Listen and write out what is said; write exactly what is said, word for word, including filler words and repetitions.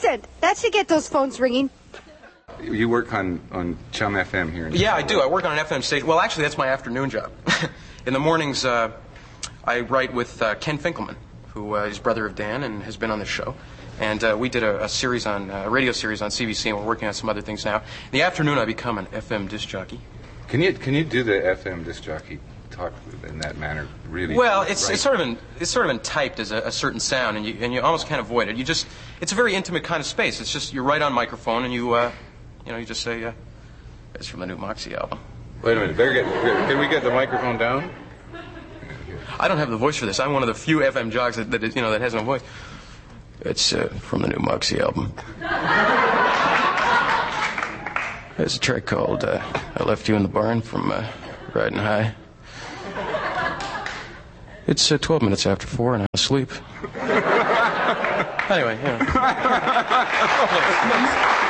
Vincent, that should get those phones ringing. You work on, on Chum F M here in Yeah, Chicago. I do. I work on an F M station. Well, actually, that's my afternoon job. In the mornings, uh, I write with uh, Ken Finkelman, who uh, is brother of Dan and has been on this show. And uh, we did a, a series on, uh, a radio series on C B C, and we're working on some other things now. In the afternoon, I become an F M disc jockey. Can you can you do the F M disc jockey talk in that manner? Really? Well, it's right? it's sort of in, it's sort of in typed as a, a certain sound, and you and you almost can't avoid it. You just it's a very intimate kind of space. It's just you're right on microphone, and you uh, you know you just say uh, it's from the new Moxie album. Wait a minute. Better get, can we get the microphone down? I don't have the voice for this. I'm one of the few F M jocks that, that is, you know that has no voice. It's uh, from the new Moxie album. There's a track called uh, I Left You in the Barn from uh, Riding High. It's uh, twelve minutes after four and I'm asleep. Anyway, yeah.